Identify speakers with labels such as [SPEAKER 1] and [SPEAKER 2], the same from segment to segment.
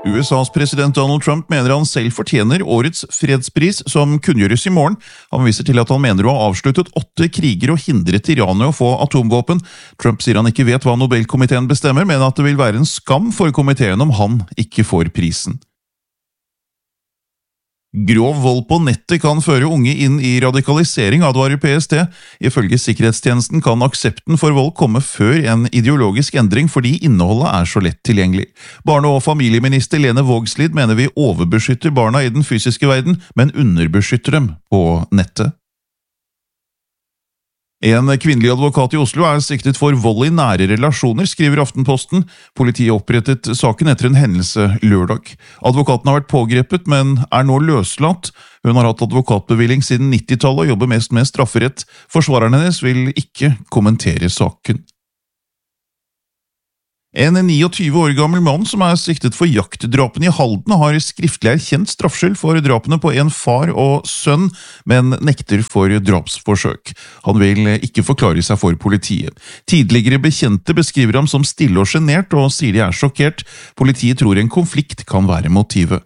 [SPEAKER 1] USAs president Donald Trump mener han selv fortjener årets fredspris som kunngjøres i morgen. Han viser til at han mener å ha avsluttet 8 kriger og hindret Iran i å få atomvåpen. Trump sier han ikke vet hva Nobelkomiteen bestemmer, men at det vil være en skam for komiteen om han ikke får prisen. Grov vold på nettet kan føre unge inn i radikalisering, advarer PST. Ifølge sikkerhetstjenesten kan aksepten for vold komme før en ideologisk endring fordi innholdet er så lett tilgjengelig. Barne- og familieminister Lene Vågslid mener vi overbeskytter barna i den fysiske verden, men underbeskytter dem på nettet. En kvinnelig advokat i Oslo er siktet for vold i nære relasjoner, skriver Aftenposten. Politiet opprettet saken etter en hendelse lørdag. Advokaten har vært pågrepet, men er nå løslatt. Hun har hatt advokatbevilling siden 90-tallet og jobber mest med strafferett. Forsvareren hennes vil ikke kommentere saken. En 29 år gammel mann som er siktet for jaktdrapen i Halden har skriftlig erkjent straffskyld for drapene på en far og sønn, men nekter for drapsforsøk. Han vil ikke forklare seg for politiet. Tidligere bekjente beskriver ham som stille og genert og sier de er sjokkert. Politiet tror en konflikt kan være motivet.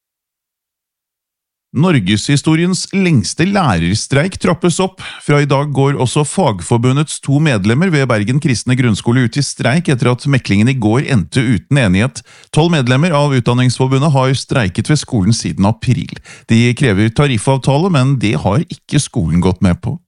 [SPEAKER 1] Norgeshistoriens lengste lærerstreik trappes opp. Fra i dag går også Fagforbundets 2 medlemmer ved Bergen Kristne Grunnskole ut i streik etter at meklingen i går endte uten enighet. 12 medlemmer av Utdanningsforbundet har streiket ved skolen siden april. De krever tariffavtale, men det har ikke skolen gått med på.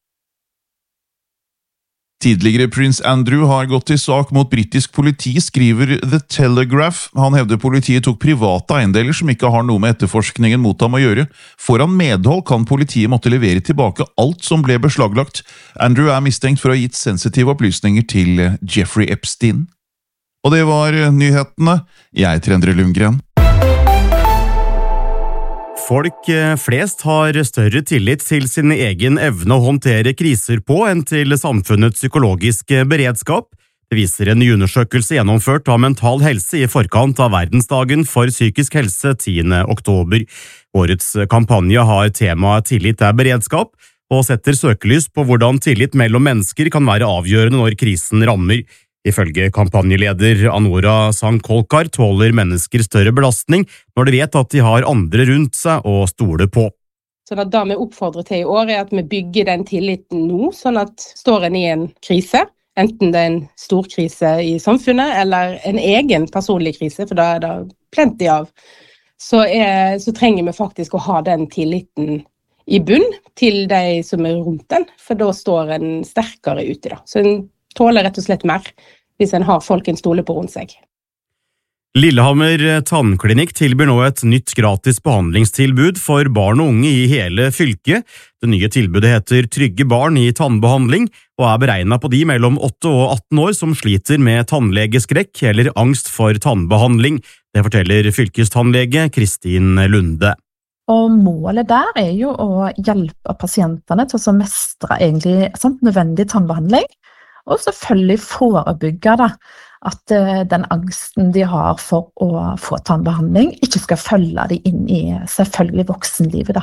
[SPEAKER 1] Tidligere prins Andrew har gått til sak mot britisk politi, skriver The Telegraph. Han hevder politiet tok private eiendeler som ikke har noe med etterforskningen mot ham å gjøre. Får han medhold kan politiet måtte levere tilbake alt som ble beslaglagt. Andrew er mistenkt for å ha gitt sensitive opplysninger til Jeffrey Epstein. Og det var nyhetene. Jeg heter Endre Lundgren.
[SPEAKER 2] Folk flest har større tillit til sin egen evne å håndtere kriser på enn til samfunnets psykologiske beredskap. Det viser en ny undersøkelse gjennomført av Mental Helse i forkant av Verdensdagen for psykisk helse 10. oktober. Årets kampanje har temaet tillit er beredskap, og setter søkelys på hvordan tillit mellom mennesker kan være avgjørende når krisen rammer. Ifølge kampanjeleder Anora Sankolkar tåler mennesker større belastning når de vet at de har andre rundt seg å stole på.
[SPEAKER 3] Så det vi oppfordrer til i år er at vi bygger den tilliten nå, sånn at står en i en krise, enten det er en stor krise i samfunnet eller en egen personlig krise, for da er det plenty av, så trenger vi faktisk å ha den tilliten i bunn til de som er rundt den, for da står en sterkere ute da. Så en tåler rett og slett mer hvis en har folk en stole på rundt seg.
[SPEAKER 2] Lillehammer tannklinikk tilbyr nå et nytt gratis behandlingstilbud for barn og unge i hele fylket. Det nye tilbudet heter Trygge barn i tannbehandling, og er beregnet på de mellom 8 og 18 år som sliter med tannlegeskrekk eller angst for tannbehandling. Det forteller fylkestannlege Kristin Lunde.
[SPEAKER 4] Og målet der er jo å hjelpe pasientene til å mestre egentlig nødvendig tannbehandling, og selvfølgelig forebygge at den angsten de har for å få tannbehandling ikke skal følge de inn i selvfølgelig voksenlivet.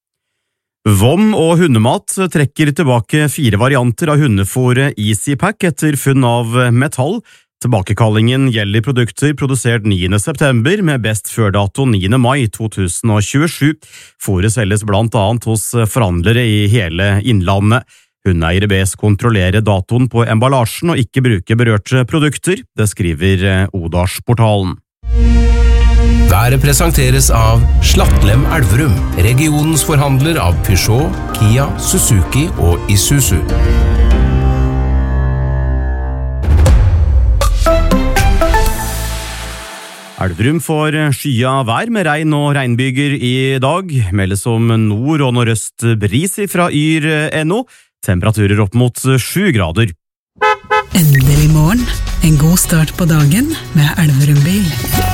[SPEAKER 2] Vom og hundemat trekker tilbake 4 varianter av hundefôret EasyPack etter funn av metall. Tilbakekallingen gjelder produkter produsert 9. september med best før-dato 9. mai 2027. Fôret selges blant annet hos forhandlere i hele Innlandet. Hundeeiere bes kontrollere datoen på emballasjen og ikke bruke berørte produkter, det skriver Odalsportalen.
[SPEAKER 5] Været presenteres av Slattlem Elverum, regionens forhandler av Peugeot, Kia, Suzuki og Isuzu.
[SPEAKER 2] Elverum får skya vær med regn og regnbyger i dag, meldes om nord- og nordøst bris fra yr.no. Temperaturer opp mot 7 grader.
[SPEAKER 6] Endelig morgen. En god start på dagen med Elverum bil.